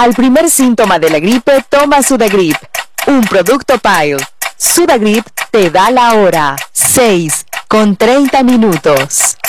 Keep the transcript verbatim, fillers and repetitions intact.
Al primer síntoma de la gripe, toma Sudagrip, un producto Pile. Sudagrip te da la hora, seis con treinta minutos.